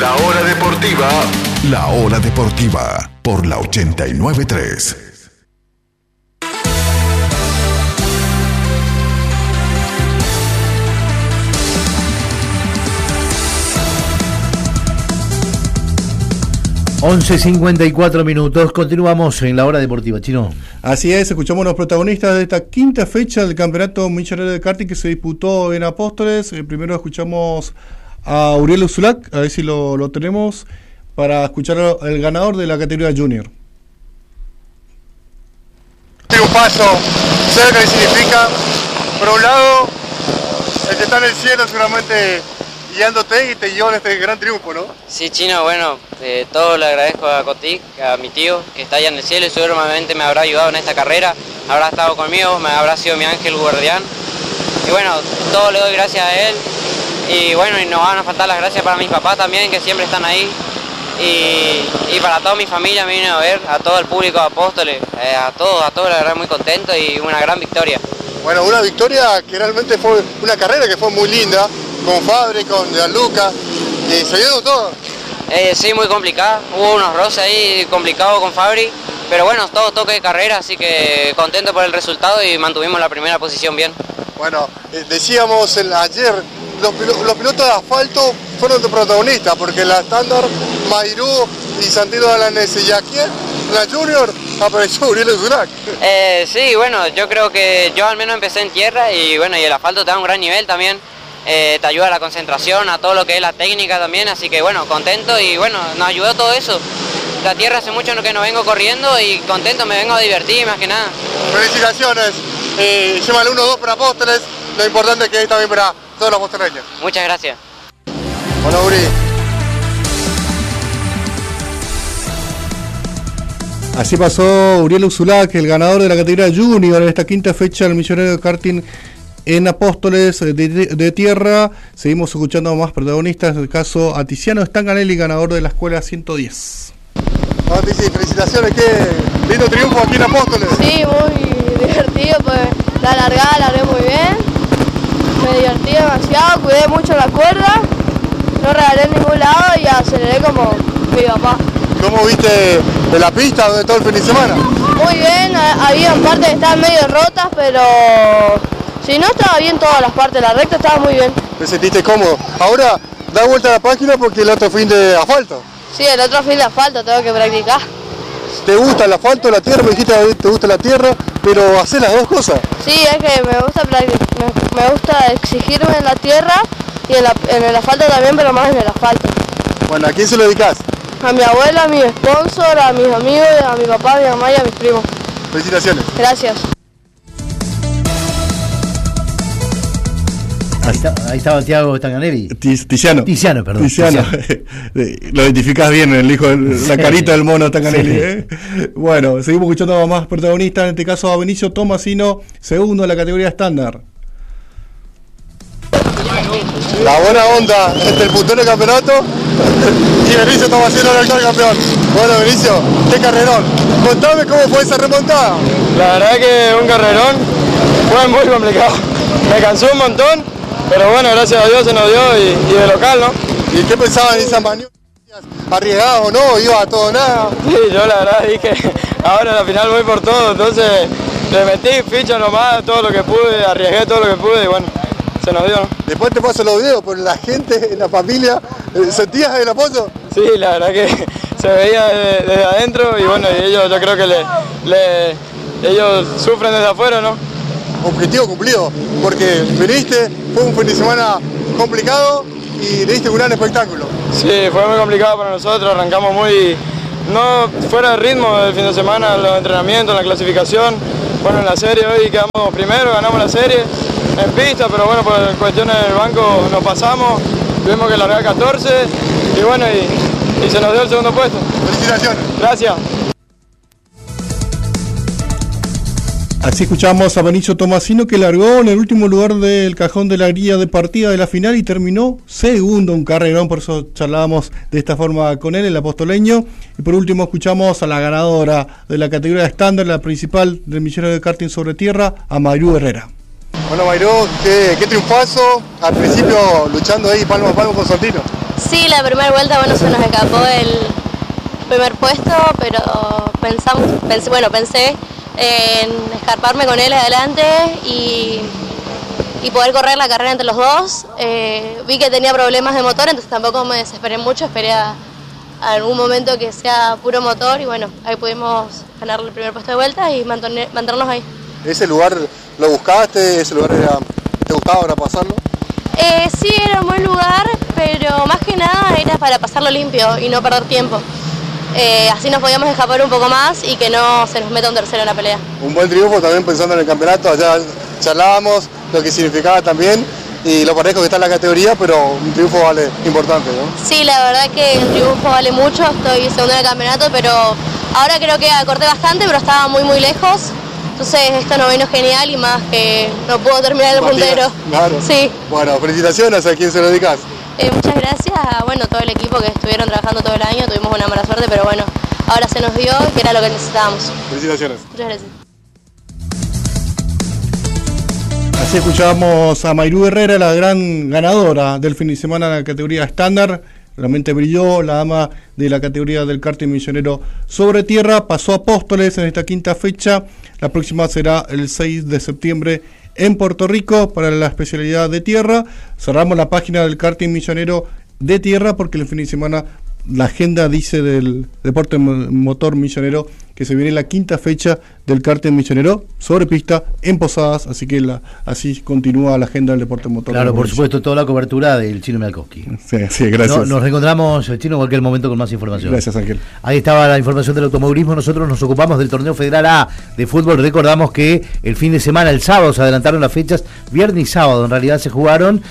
La Hora Deportiva por la 89.3. (11:54). Continuamos en la Hora Deportiva, Chino. Así es, escuchamos los protagonistas de esta quinta fecha del Campeonato Millonario de Karting que se disputó en Apóstoles. Primero escuchamos a Uriel Uzulac, a ver si lo tenemos, para escuchar al ganador de la categoría Junior. Un paso, ¿sabes lo que significa? Por un lado, el que está en el cielo seguramente guiándote y te guió en este gran triunfo, ¿no? Sí, Chino, bueno, todo le agradezco a Cotic, a mi tío, que está allá en el cielo y seguramente me habrá ayudado en esta carrera, habrá estado conmigo, me habrá sido mi ángel guardián. Y bueno, todo le doy gracias a él. Y bueno, y no van a faltar las gracias para mis papás también, que siempre están ahí. Y para toda mi familia me vine a ver, a todo el público de Apóstoles, a todos, la verdad muy contento y una gran victoria. Bueno, una victoria que realmente fue una carrera que fue muy linda, con Fabri, con Gianluca, y se dio todo. Sí, muy complicada, hubo unos roces ahí complicados con Fabri, pero bueno, todo toque de carrera, así que contento por el resultado y mantuvimos la primera posición bien. Bueno, decíamos ayer, los pilotos de asfalto fueron los protagonistas, porque en la estándar, Mairú y Santino Alanese, y aquí en la Junior apareció Uriel Uzulac. Sí, bueno, yo creo que yo al menos empecé en tierra y bueno, y el asfalto te da un gran nivel también, te ayuda a la concentración, a todo lo que es la técnica también, así que bueno, contento y bueno, nos ayudó todo eso. La tierra hace mucho que no vengo corriendo y contento, me vengo a divertir más que nada. Felicitaciones, lleva el 1-2 para Apóstoles, lo importante es que es también para todos los apostoleños. Muchas gracias. Hola, Uri. Así pasó Uriel Uzulac, el ganador de la categoría Junior en esta quinta fecha del Millonario de Karting en Apóstoles de Tierra. Seguimos escuchando más protagonistas, el caso a Tiziano Stanganelli, ganador de la escuela 110. Tizi, felicitaciones, qué lindo triunfo aquí en Apóstoles. Sí, muy divertido, pues la largada la haré muy bien, me divertí demasiado, cuidé mucho la cuerda, no regalé en ningún lado y aceleré como mi papá. ¿Cómo viste de la pista de todo el fin de semana? Muy bien, había partes que estaban medio rotas, pero si no estaba bien todas las partes, la recta estaba muy bien. ¿Te sentiste cómodo? Ahora da vuelta a la página porque el otro fin de asfalto. Sí, el otro fin de asfalto tengo que practicar. ¿Te gusta el asfalto, la tierra? Me dijiste que te gusta la tierra, pero hacer las dos cosas. Sí, es que me gusta exigirme en la tierra y en el asfalto también, pero más en el asfalto. Bueno, ¿a quién se lo dedicas? A mi abuela, a mi sponsor, a mis amigos, a mi papá, a mi mamá y a mis primos. Felicitaciones. Gracias. Ahí estaba Thiago Stanganelli. Tiziano, perdón. Tiziano. Lo identificás bien, el hijo, la carita del mono Stanganelli. Sí. Bueno, seguimos escuchando a más protagonistas, en este caso a Benicio Tomasino, segundo en la categoría estándar. La buena onda entre el puntero del campeonato y Benicio Tomasino, el actual campeón. Bueno, Benicio, qué carrerón. Contame cómo fue esa remontada. La verdad que un carrerón fue muy complicado. Me cansó un montón, pero bueno, gracias a Dios se nos dio y de local, ¿no? ¿Y qué pensaban en esas maniobras? ¿Arriesgado o no? ¿Iba a todo o nada? Sí, yo la verdad dije, ahora al final voy por todo, entonces le metí ficha nomás, todo lo que pude, arriesgué todo lo que pude y bueno, se nos dio, ¿no? Después te paso los videos, pero la gente, la familia, ¿sentías el apoyo? Sí, la verdad que se veía desde adentro y bueno, y ellos yo creo que ellos sufren desde afuera, ¿no? Objetivo cumplido, porque viniste, fue un fin de semana complicado y le diste un gran espectáculo. Sí, fue muy complicado para nosotros, arrancamos no fuera de ritmo el fin de semana, los entrenamientos, la clasificación. Bueno, en la serie hoy quedamos primero, ganamos la serie en pista, pero bueno, por cuestiones del banco nos pasamos, tuvimos que largar 14 y bueno, y se nos dio el segundo puesto. Felicitaciones. Gracias. Así escuchamos a Benicio Tomasino, que largó en el último lugar del cajón de la grilla de partida de la final y terminó segundo, un carrerón, por eso charlábamos de esta forma con él, el apostoleño. Y por último escuchamos a la ganadora de la categoría estándar, la principal del Millonario de Karting sobre tierra, a Mairú Herrera. Bueno, Mairú, qué triunfazo, al principio luchando ahí palmo a palmo con Santino. Sí, la primera vuelta, bueno, se nos escapó el primer puesto, pero pensé en escarparme con él adelante y poder correr la carrera entre los dos. Vi que tenía problemas de motor, entonces tampoco me desesperé mucho, esperé a algún momento que sea puro motor y bueno, ahí pudimos ganar el primer puesto de vuelta y mantenernos ahí. ¿Ese lugar lo buscaste? ¿Ese lugar te gustaba para pasarlo? Sí, era un buen lugar, pero más que nada era para pasarlo limpio y no perder tiempo. Así nos podíamos escapar un poco más y que no se nos meta un tercero en la pelea. Un buen triunfo también pensando en el campeonato, allá charlábamos lo que significaba también y lo parejo que está en la categoría, pero un triunfo vale importante, ¿no? Sí, la verdad que un triunfo vale mucho, estoy segunda en el campeonato, pero ahora creo que acorté bastante, pero estaba muy lejos. Entonces esto nos vino genial y más que no puedo terminar el puntero. Claro. Sí. Bueno, felicitaciones, ¿a quién se lo dedicas? Muchas gracias a todo el equipo que estuvieron trabajando todo el año, tuvimos una mala suerte, pero bueno, ahora se nos dio que era lo que necesitábamos. Felicitaciones. Muchas gracias. Así escuchábamos a Mayrú Herrera, la gran ganadora del fin de semana en la categoría estándar. Realmente brilló la dama de la categoría del karting misionero sobre tierra. Pasó a Apóstoles en esta quinta fecha. La próxima será el 6 de septiembre en Puerto Rico para la especialidad de tierra. Cerramos la página del karting misionero de tierra porque el fin de semana la agenda dice del deporte motor misionero que se viene la quinta fecha del karting misionero sobre pista en Posadas, así que así continúa la agenda del deporte motor. Claro, por supuesto, toda la cobertura del Chino Mialkowski. Sí, gracias. Nos reencontramos, Chino, en cualquier momento con más información. Gracias, Ángel. Ahí estaba la información del automovilismo. Nosotros nos ocupamos del torneo Federal A de fútbol. Recordamos que el fin de semana, el sábado, se adelantaron las fechas, viernes y sábado en realidad se jugaron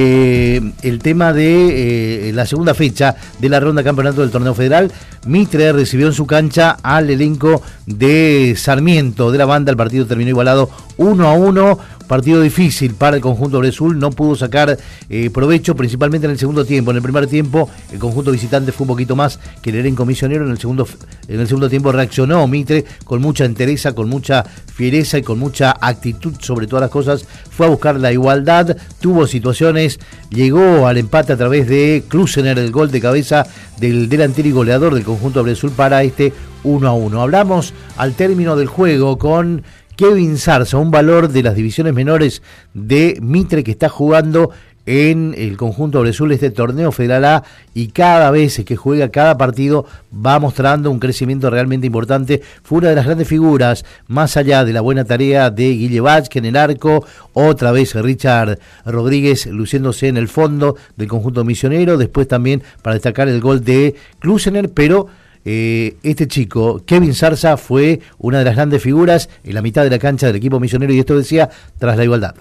el tema de la segunda fecha de la ronda campeonato del torneo federal. Mitre recibió en su cancha al elenco de Sarmiento de la Banda. El partido terminó igualado 1-1, partido difícil para el conjunto Brezul, no pudo sacar provecho, principalmente en el segundo tiempo. En el primer tiempo el conjunto visitante fue un poquito más que el elenco misionero. En el segundo tiempo reaccionó Mitre con mucha entereza, con mucha fiereza y con mucha actitud sobre todas las cosas. Fue a buscar la igualdad, tuvo situaciones, llegó al empate a través de Klusener, el gol de cabeza del delantero y goleador del conjunto Brezul para este 1-1. Hablamos al término del juego con Kevin Zarza, un valor de las divisiones menores de Mitre que está jugando en el conjunto Brezul este torneo Federal A, y cada vez que juega, cada partido va mostrando un crecimiento realmente importante. Fue una de las grandes figuras, más allá de la buena tarea de Guille Vázquez en el arco, otra vez Richard Rodríguez luciéndose en el fondo del conjunto misionero, después también para destacar el gol de Klusener, pero este chico, Kevin Zarza, fue una de las grandes figuras en la mitad de la cancha del equipo misionero, y esto decía tras la igualdad.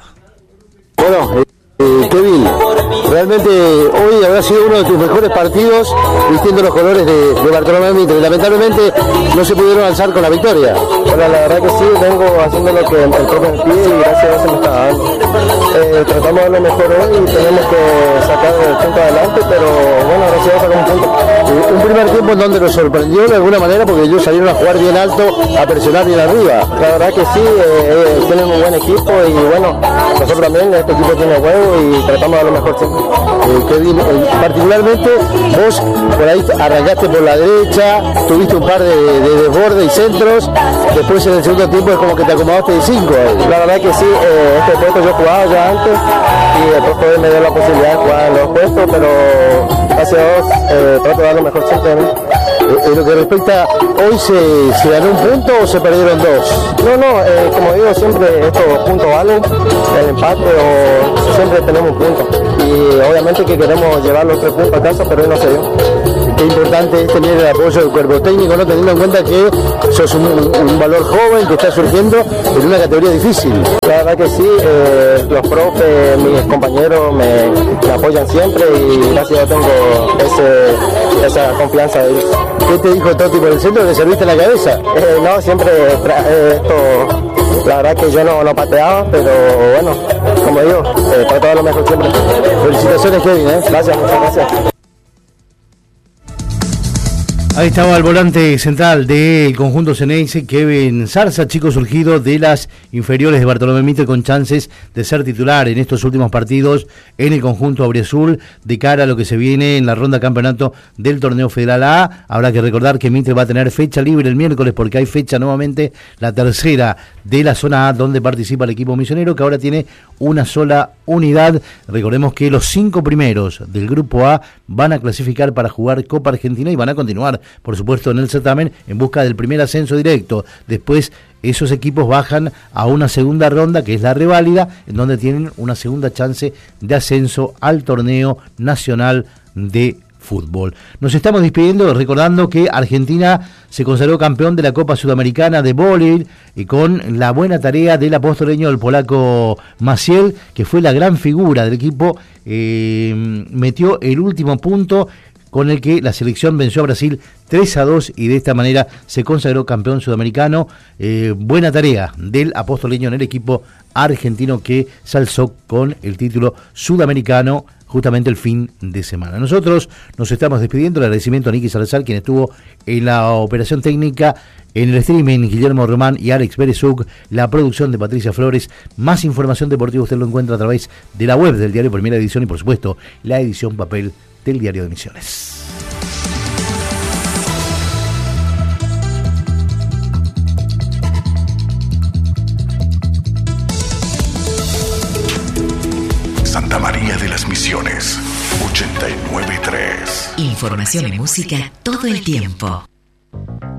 Bueno, Kevin, realmente hoy habrá sido uno de tus mejores partidos vistiendo los colores de Bartolomé Mitre. Lamentablemente no se pudieron alzar con la victoria. Bueno, la verdad que sí, vengo haciendo lo que el profe me pide y gracias a Dios se me está dando. Tratamos de lo mejor hoy y tenemos que sacar el punto adelante, pero bueno, gracias a Dios sacamos un punto. Un primer tiempo en donde nos sorprendió de alguna manera porque ellos salieron a jugar bien alto, a presionar bien arriba. La verdad que sí, tienen un buen equipo y bueno, nosotros también, este equipo tiene juego y tratamos de lo mejor siempre. Kevin, particularmente vos por ahí arrancaste por la derecha, tuviste un par de desbordes y centros, después en el segundo tiempo es como que te acomodaste de 5. La verdad que sí, este puesto yo jugaba ya antes y el profe me dio la posibilidad de jugar en los puestos, pero gracias a Dios trato de dar lo mejor siempre. En lo que respecta, ¿hoy se ganó un punto o se perdieron 2? No, como digo, siempre estos puntos valen, el empate o siempre tenemos un punto. Y obviamente que queremos llevar los 3 puntos a casa, pero hoy no se dio. Qué importante es tener el apoyo del cuerpo técnico, ¿no? Teniendo en cuenta que sos un valor joven que está surgiendo en una categoría difícil. La verdad que sí, los profes, mis compañeros me apoyan siempre y gracias a Dios tengo esa confianza de ellos. ¿Qué te dijo Toti por el centro? ¿Te serviste en la cabeza? No, siempre esto, la verdad que yo no pateaba, pero bueno, como digo, trato de lo mejor siempre. Felicitaciones, Kevin, Gracias, muchas gracias. Ahí estaba el volante central del conjunto Ceneice, Kevin Zarza, chico surgido de las inferiores de Bartolomé Mitre, con chances de ser titular en estos últimos partidos en el conjunto auriazul de cara a lo que se viene en la ronda campeonato del torneo Federal A. Habrá que recordar que Mitre va a tener fecha libre el miércoles porque hay fecha nuevamente, la tercera de la zona A, donde participa el equipo misionero, que ahora tiene una sola unidad. Recordemos que los 5 primeros del grupo A van a clasificar para jugar Copa Argentina y van a continuar, por supuesto, en el certamen en busca del primer ascenso directo. Después esos equipos bajan a una segunda ronda, que es la reválida, en donde tienen una segunda chance de ascenso al torneo nacional de fútbol. Nos estamos despidiendo recordando que Argentina se consagró campeón de la Copa Sudamericana de Vóley y con la buena tarea del apostoleño, el polaco Maciel, que fue la gran figura del equipo, metió el último punto con el que la selección venció a Brasil 3-2 y de esta manera se consagró campeón sudamericano. Buena tarea del apostoleño en el equipo argentino, que se alzó con el título sudamericano justamente el fin de semana. Nosotros nos estamos despidiendo. El agradecimiento a Nicky Salazar, quien estuvo en la operación técnica, en el streaming Guillermo Román y Alex Berezuk, la producción de Patricia Flores. Más información deportiva usted lo encuentra a través de la web del diario Primera Edición y, por supuesto, la edición papel del Diario de Misiones. Santa María de las Misiones, 89.3. Información y música todo el tiempo.